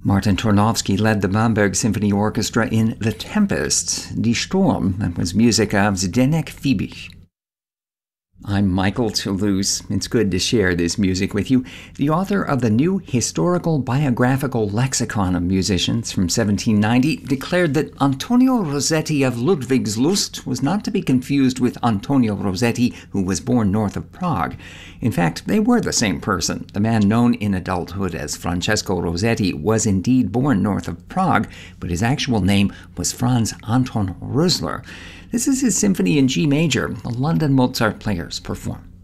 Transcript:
Martin Tornowski led the Bamberg Symphony Orchestra in The Tempest, Die Sturm, that was music of Zdenek Fibish. I'm Michael Toulouse. It's good to share this music with you. The author of the new historical biographical lexicon of musicians from 1790 declared that Antonio Rossetti of Ludwigslust was not to be confused with Antonio Rossetti, who was born north of Prague. In fact, they were the same person. The man known in adulthood as Francesco Rossetti was indeed born north of Prague, but his actual name was Franz Anton Rösler. This is his symphony in G major. The London Mozart Players perform.